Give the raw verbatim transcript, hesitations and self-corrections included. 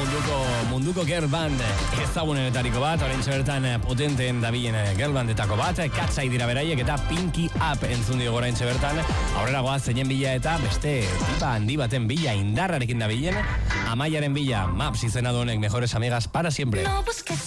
munduko, munduko girl band ezagunenetariko bat, oraintxe bertan potenteen dabilen girl bandetako bat, Katsai dira beraiek eta Pinky Up entzun dio oraintxe bertan, aurrera goaz zeinen bila eta beste tipa handi baten bila indarrarekin dabilen, Amaiaren bila, Maps izena duenek, mejores amigas para siempre.